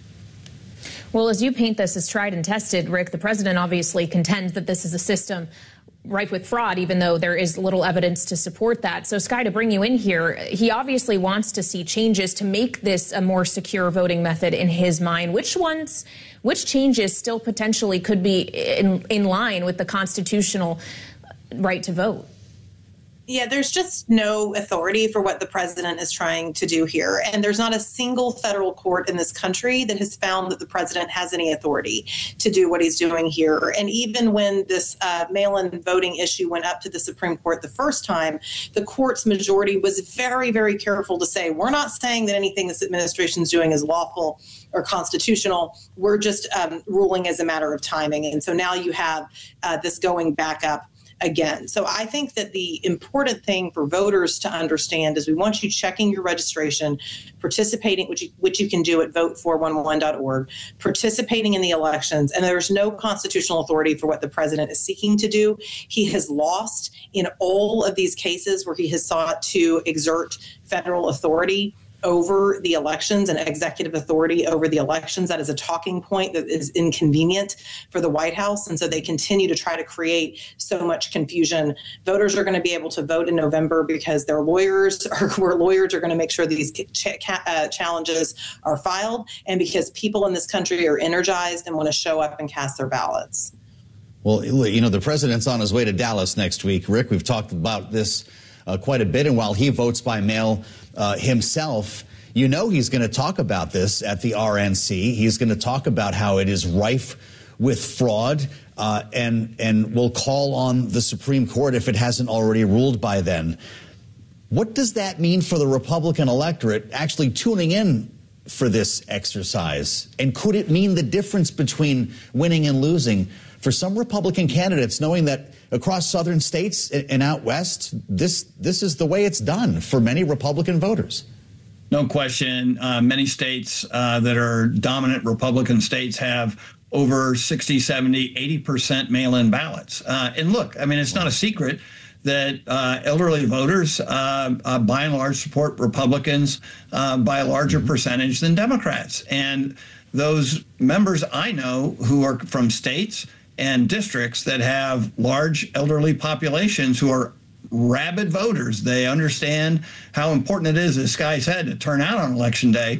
Well, as you paint this as tried and tested, Rick, the president obviously contends that this is a system rife with fraud, even though there is little evidence to support that. So, Skye, to bring you in here, he obviously wants to see changes to make this a more secure voting method in his mind. Which ones, which changes still potentially could be in, in line with the constitutional right to vote? Yeah, there's just no authority for what the president is trying to do here. And there's not a single federal court in this country that has found that the president has any authority to do what he's doing here. And even when this uh, mail-in voting issue went up to the Supreme Court the first time, the court's majority was very, very careful to say, we're not saying that anything this administration is doing is lawful or constitutional. We're just um, ruling as a matter of timing. And so now you have uh, this going back up again. So I think that the important thing for voters to understand is we want you checking your registration, participating, which you, which you can do at vote four one one dot org, participating in the elections, and there's no constitutional authority for what the president is seeking to do. He has lost in all of these cases where he has sought to exert federal authority over the elections and executive authority over the elections. That is a talking point that is inconvenient for the White House. And so they continue to try to create so much confusion. Voters are going to be able to vote in November because their lawyers are, where lawyers are going to make sure these ch- uh, challenges are filed, and because people in this country are energized and want to show up and cast their ballots. Well, you know, the president's on his way to Dallas next week. Rick, we've talked about this uh, quite a bit. And while he votes by mail uh, himself, you know he's going to talk about this at the R N C. He's going to talk about how it is rife with fraud, uh, and and will call on the Supreme Court if it hasn't already ruled by then. What does that mean for the Republican electorate actually tuning in for this exercise? And could it mean the difference between winning and losing for some Republican candidates, knowing that across southern states and out west, this this is the way it's done for many Republican voters? No question. Uh, many states uh, that are dominant Republican states have over sixty, seventy, eighty percent mail-in ballots. Uh, and look, I mean, it's not a secret that uh, elderly voters, uh, uh, by and large, support Republicans uh, by a larger percentage than Democrats. And those members I know who are from states and districts that have large elderly populations who are rabid voters, they understand how important it is, as Skye said, to turn out on Election Day.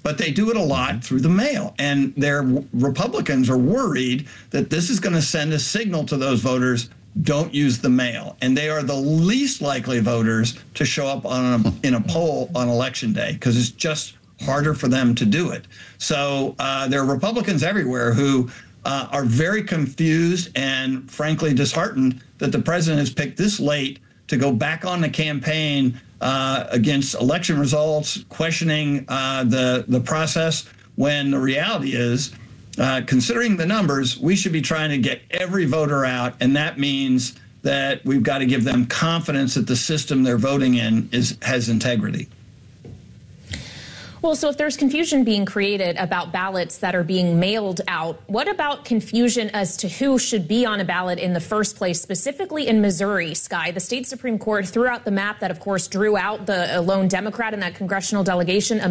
but they do it a lot through the mail. And their Republicans are worried that this is going to send a signal to those voters, don't use the mail. And they are the least likely voters to show up on a, in a poll on election day because it's just harder for them to do it. So uh, there are Republicans everywhere who uh, are very confused and frankly disheartened that the president has picked this late to go back on the campaign uh, against election results, questioning uh, the, the process, when the reality is, Uh, considering the numbers, we should be trying to get every voter out, and that means that we've got to give them confidence that the system they're voting in is has integrity. Well, so if there's confusion being created about ballots that are being mailed out, what about confusion as to who should be on a ballot in the first place, specifically in Missouri, Sky? The state Supreme Court threw out the map that, of course, drew out the lone Democrat in that congressional delegation.